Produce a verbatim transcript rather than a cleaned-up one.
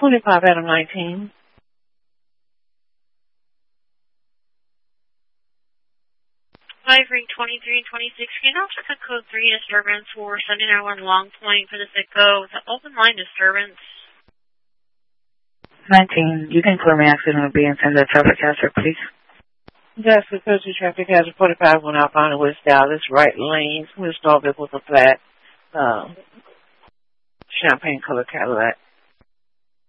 twenty-five Adam nineteen. Five ring twenty-three twenty-six. Can you also put code three disturbance for Sunday night one Long Point for the Sitco with an open line disturbance? nineteen. You can clear me accident will be and send a traffic hazard, please. That's because the traffic hazard forty-five went out on the West Dallas right lanes. We'll start with a flat uh, champagne colored Cadillac.